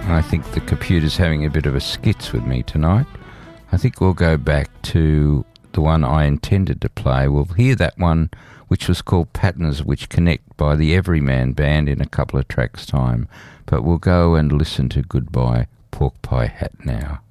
I think the computer's having a bit of a skits with me tonight. I think we'll go back to the one I intended to play. We'll hear that one, which was called Patterns Which Connect by the Everyman Band in a couple of tracks' time. But we'll go and listen to Goodbye Pork Pie Hat now.